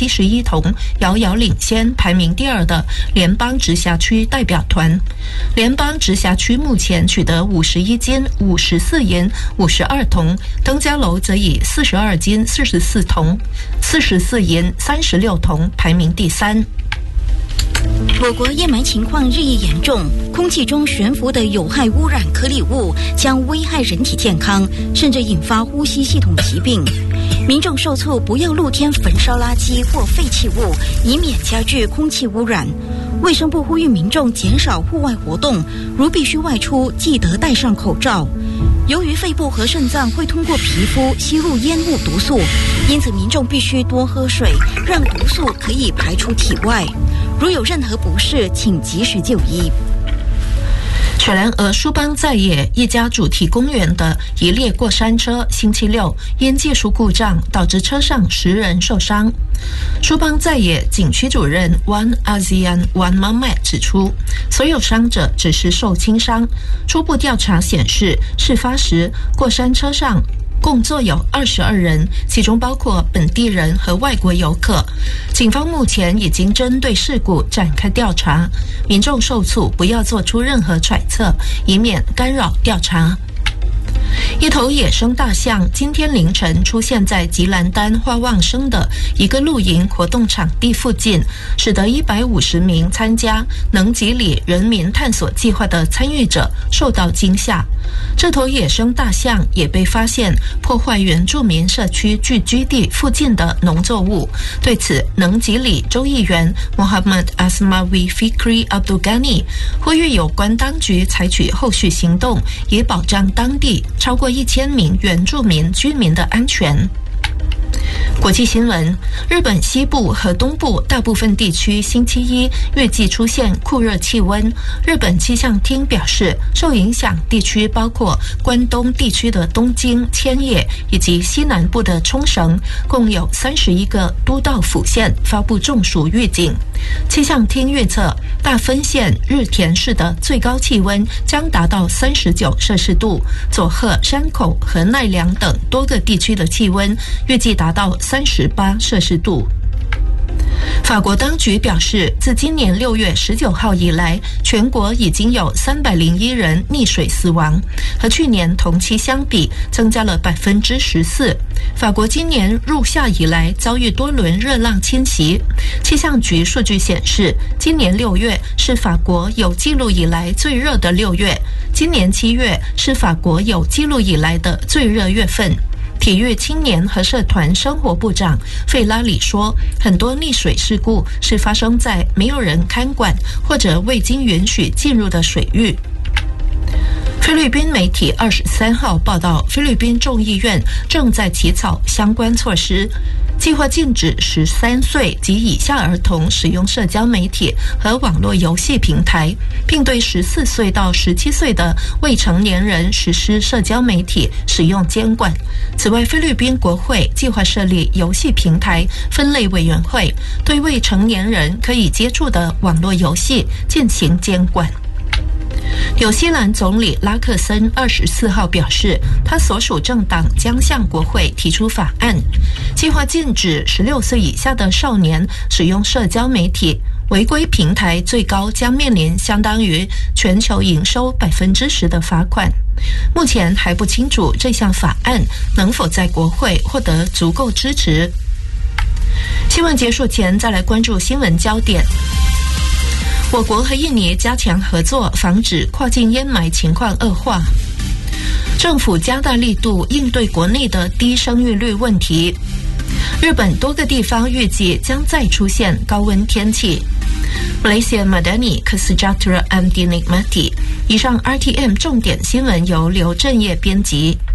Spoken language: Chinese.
71铜，遥遥领先排名第2的联邦直辖区代表团。联邦直辖区目前取得51金、54银、52铜，登嘉楼则以42金、44铜、44银、36铜排名第3。 我国烟霾情况日益严重，空气中悬浮的有害污染颗粒物将危害人体健康，甚至引发呼吸系统疾病。民众受促不要露天焚烧垃圾或废弃物，以免加剧空气污染。卫生部呼吁民众减少户外活动，如必须外出，记得戴上口罩。由于肺部和肾脏会通过皮肤吸入烟雾毒素，因此民众必须多喝水，让毒素可以排出体外。如有任何不适，请及时就医。 雪兰莪舒邦在野一家主题公园的一列过山车星期六因技术故障导致车上10人受伤。舒邦在野景区主任 Wan Azian Wan Mamet 指出，所有伤者只是受轻伤。初步调查显示，事发时过山车上共坐有22人，其中包括本地人和外国游客。警方目前已经针对事故展开调查，民众受促不要做出任何揣测，以免干扰调查。一头野生大象今天凌晨出现在吉兰丹花旺生的一个露营活动场地附近，使得150名参加能吉里人民探索计划的参与者受到惊吓。这头野生大象也被发现破坏原住民社区聚居地附近的农作物。对此，能吉里州议员 Muhammad Asmawi Fikri Abdul Ghani 呼吁有关当局采取后续行动，以保障当地超过1000名原住民居民的安全。国际新闻：日本西部和东部大部分地区星期一预计出现酷热气温。日本气象厅表示，受影响地区包括关东地区的东京、千叶以及西南部的冲绳，共有31个都道府县发布中暑预警。气象厅预测，大分县日田市的最高气温将达到39摄氏度，佐贺、山口和奈良等多个地区的气温预计达到38摄氏度。法国当局表示，自今年6月19号以来，全国已经有301人溺水死亡，和去年同期相比增加了14%。法国今年入夏以来遭遇多轮热浪侵袭。气象局数据显示，今年6月是法国有记录以来最热的6月，今年7月是法国有记录以来的最热月份。体育青年和社团生活部长费拉里说，很多溺水事故是发生在没有人看管或者未经允许进入的水域。菲律宾媒体23号报道，菲律宾众议院正在起草相关措施，计划禁止13岁及以下儿童使用社交媒体和网络游戏平台，并对14岁到17岁的未成年人实施社交媒体使用监管。此外，菲律宾国会计划设立游戏平台分类委员会，对未成年人可以接触的网络游戏进行监管。纽西兰总理拉克森24号表示，他所属政党将向国会提出法案，计划禁止16岁以下的少年使用社交媒体，违规平台最高将面临相当于全球营收10%的罚款。目前还不清楚这项法案能否在国会获得足够支持。新闻结束前，再来关注新闻焦点。我国和印尼加强合作，防止跨境烟霾情况恶化。政府加大力度应对国内的低生育率问题。日本多个地方预计将再出现高温天气。Malaysia Madani Kesejahteraan Dinikmati。以上 RTM 重点新闻由刘振业编辑。